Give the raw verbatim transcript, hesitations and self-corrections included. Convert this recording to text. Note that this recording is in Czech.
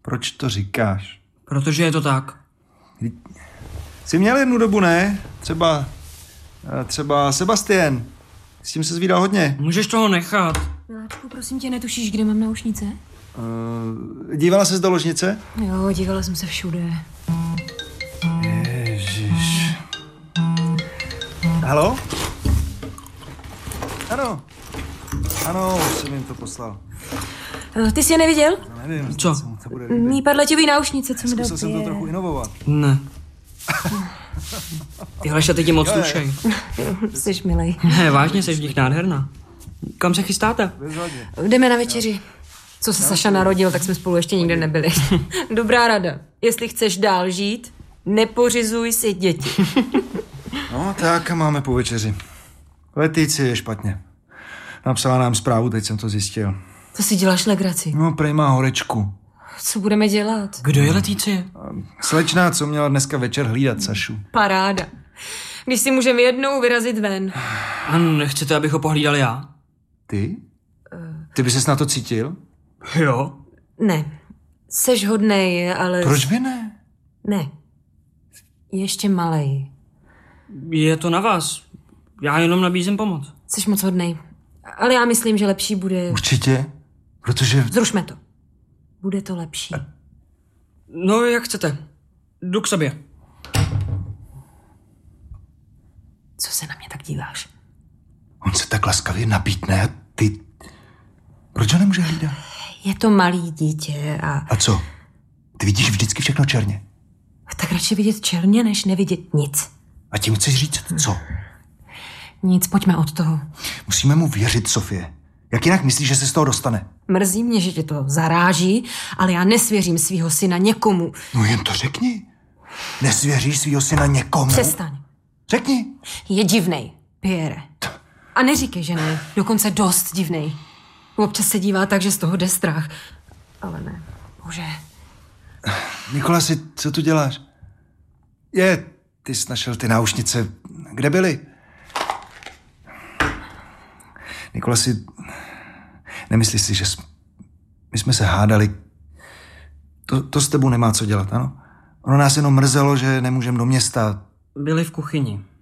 Proč to říkáš? Protože je to tak. Jsi měl jednu dobu, ne? Třeba, třeba Sebastian. S tím se zvídal hodně. Můžeš toho nechat. Miláčku, prosím tě, netušíš, kde mám náušnice? Uh, dívala ses do ložnice? Jo, dívala jsem se všude. Ježiš. Haló? Ano. Ano, už jsem jim to poslal. Ty jsi je neviděl? No, nevím. Co? To bude líbit. Mý padletěvý náušnice, co mi dal. Zkusil jsem to trochu inovovat. Ne. Tyhle šaty ti moc slušej. Jsi milej. Ne, vážně, jsi v nich nádherná. Kam se chystáte? Jdeme na večeři. Co se Saša narodil, tak jsme spolu ještě nikde nebyli. Dobrá rada. Jestli chceš dál žít, nepořizuj si děti. No tak, máme po večeři. Letici je špatně. Napsala nám zprávu, teď jsem to zjistil. To si děláš legraci. No, prej má horečku. Co budeme dělat? Kdo je Letície? Slečna, co měla dneska večer hlídat Sašu. Paráda. Když si můžeme jednou vyrazit ven. A nechcete, abych ho pohlídal já? Ty? Ty by ses na to cítil? Jo. Ne. Seš hodnej, ale... Proč by ne? Ne. Ještě malej. Je to na vás. Já jenom nabízím pomoc. Seš moc hodnej. Ale já myslím, že lepší bude... Určitě, protože... Zrušme to. Bude to lepší. No, jak chcete. Jdu k sobě. Co se na mě tak díváš? On se tak laskavě nabídne a ty... Proč ho nemůže hlídat? Je to malý dítě a... A co? Ty vidíš vždycky všechno černě. Tak radši vidět černě, než nevidět nic. A tím chceš říct co? Nic, pojďme od toho. Musíme mu věřit, Sofie. Jak jinak myslíš, že se z toho dostane? Mrzí mě, že tě to zaráží, ale já nesvěřím svýho syna někomu. No jen to řekni. Nesvěříš svýho syna někomu? Přestaň. Řekni. Je divnej, Pierre. A neříkej, že ne. Dokonce dost divnej. Občas se dívá tak, že z toho jde strach. Ale ne. Bože. Nikolasi, co tu děláš? Je, ty jsi našel ty náušnice. Kde byly? Nikolasi, nemyslíš si, že jsme, my jsme se hádali. To, to s tebou nemá co dělat, ano? Ono nás jenom mrzelo, že nemůžeme do města. Byli v kuchyni.